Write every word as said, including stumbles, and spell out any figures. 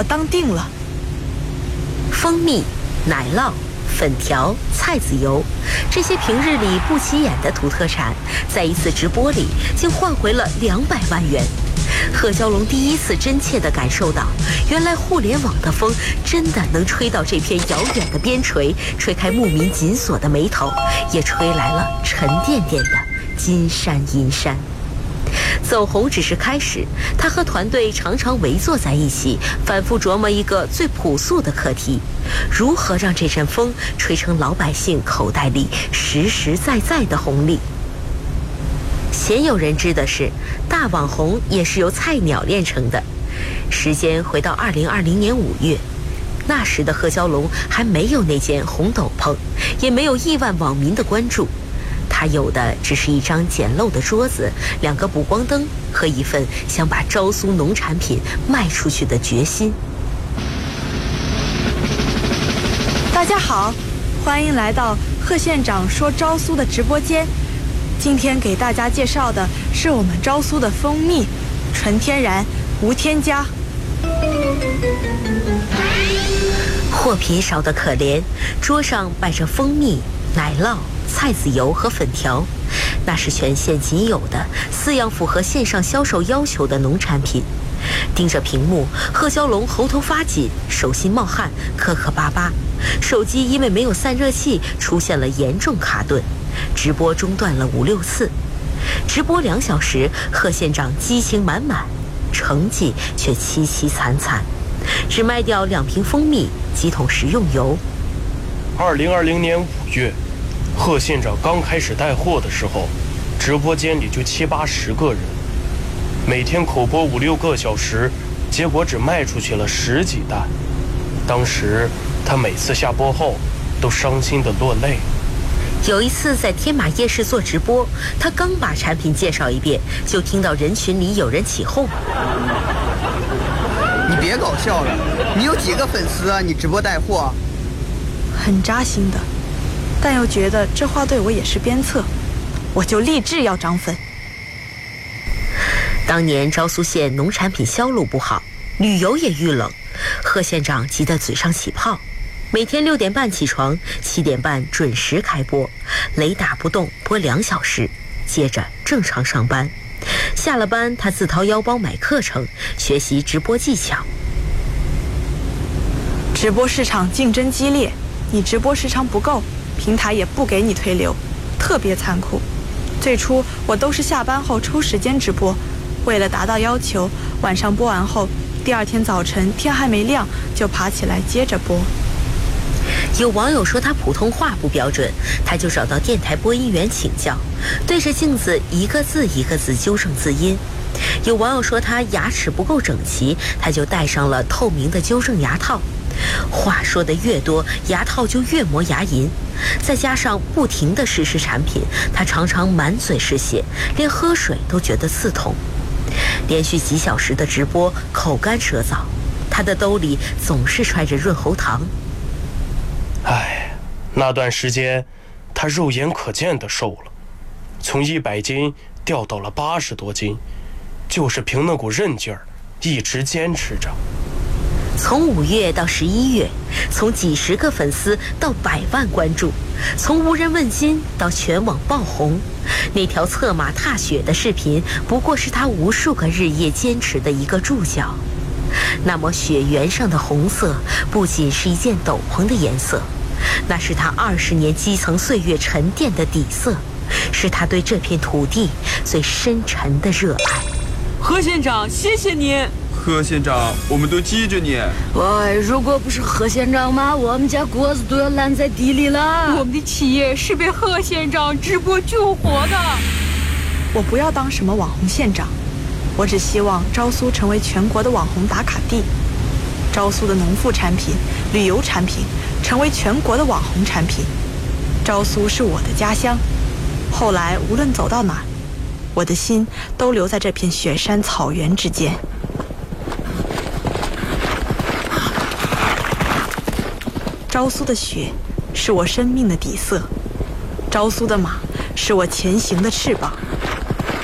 我当定了。 蜂蜜、奶酪、粉条、菜籽油，这些平日里不起眼的土特产，在一次直播里竟换回了两百万元。贺蛟龙第一次真切地感受到，原来互联网的风真的能吹到这片遥远的边陲，吹开牧民紧锁的眉头，也吹来了沉甸甸的金山银山。走红只是开始，他和团队常常围坐在一起，反复琢磨一个最朴素的课题：如何让这阵风吹成老百姓口袋里实实在在的红利。鲜有人知的是，大网红也是由菜鸟炼成的。时间回到二零二零年五月，那时的贺蛟龙还没有那件红斗篷，也没有亿万网民的关注。他有的只是一张简陋的桌子、两个补光灯和一份想把昭苏农产品卖出去的决心。 大家好，欢迎来到贺县长说昭苏的直播间。今天给大家介绍的是我们昭苏的蜂蜜，纯天然，无添加。 货品少得可怜，桌上摆着蜂蜜、奶酪、菜籽油和粉条，那是全县仅有的四样符合线上销售要求的农产品。盯着屏幕，贺蛟龙喉头发紧，手心冒汗，磕磕巴巴。手机因为没有散热器，出现了严重卡顿，直播中断了五六次。直播两小时，贺县长激情满满，成绩却凄凄惨惨，只卖掉两瓶蜂蜜、几桶食用油。 二零二零年五月，贺县长刚开始带货的时候，直播间里就七八十个人，每天口播五六个小时，结果只卖出去了十几袋。当时他每次下播后都伤心地落泪。 有一次在天马夜市做直播，他刚把产品介绍一遍，就听到人群里有人起哄： 你别搞笑了，你有几个粉丝啊？你直播带货？ 很扎心的，但又觉得这话对我也是鞭策，我就立志要涨粉。 当年昭苏县农产品销路不好，旅游也遇冷，贺县长急得嘴上起泡。每天六点半起床，七点半准时开播，雷打不动播两小时，接着正常上班。下了班，他自掏腰包买课程，学习直播技巧。 直播市场竞争激烈，你直播时长不够，平台也不给你推流，特别残酷。最初我都是下班后抽时间直播，为了达到要求，晚上播完后，第二天早晨天还没亮就爬起来接着播。 有网友说他普通话不标准，他就找到电台播音员请教，对着镜子一个字一个字纠正字音。有网友说他牙齿不够整齐，他就戴上了透明的纠正牙套。话说的越多，牙套就越磨牙龈，再加上不停的试试产品，他常常满嘴是血，连喝水都觉得刺痛。连续几小时的直播，口干舌燥，他的兜里总是揣着润喉糖。 唉，那段时间他肉眼可见的瘦了，从一百斤掉到了八十多斤，就是凭那股韧劲儿一直坚持着。 从五月到十一月，从几十个粉丝到百万关注，从无人问津到全网爆红，那条策马踏雪的视频不过是他无数个日夜坚持的一个注脚。那抹雪原上的红色，不仅是一件斗篷的颜色，那是他二十年基层岁月沉淀的底色，是他对这片土地最深沉的热爱。 贺县长，谢谢你。 贺县长，我们都记着你。 喂，如果不是贺县长嘛，我们家锅子都要烂在地里了。 我们的企业是被贺县长直播救活的。 我不要当什么网红县长，我只希望昭苏成为全国的网红打卡地，昭苏的农副产品、旅游产品成为全国的网红产品。昭苏是我的家乡，后来无论走到哪儿，我的心都留在这片雪山草原之间。昭苏的雪是我生命的底色，昭苏的马是我前行的翅膀。